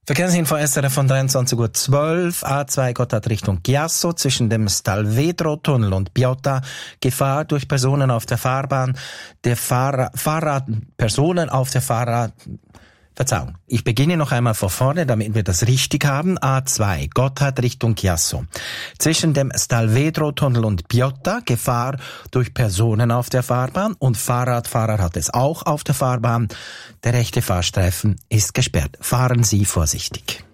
Verkehrsinfo SRF von 23:12 Uhr, A2 Gotthard Richtung Chiasso, zwischen dem Stalvedro-Tunnel und Piotta, Gefahr durch Personen auf der Fahrbahn, Verzeihung, ich beginne noch einmal von vorne, damit wir das richtig haben. A2 Gotthard Richtung Chiasso. Zwischen dem Stalvedro-Tunnel und Piotta, Gefahr durch Personen auf der Fahrbahn, und Fahrradfahrer hat es auch auf der Fahrbahn. Der rechte Fahrstreifen ist gesperrt. Fahren Sie vorsichtig.